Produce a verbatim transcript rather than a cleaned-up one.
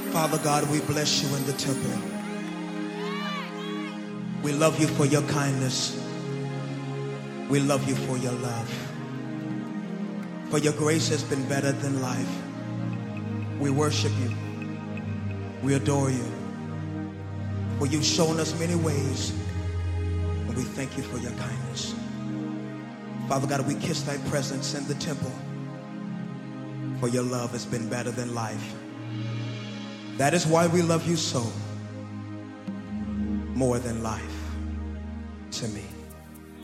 Father God, we bless you in the temple. We love you for your kindness. We love you for your love. For your grace has been better than life. We worship you. We adore you. For you've shown us many ways. And we thank you for your kindness. Father God, we kiss thy presence in the temple. For your love has been better than life. That is why we love you so. More than life to me.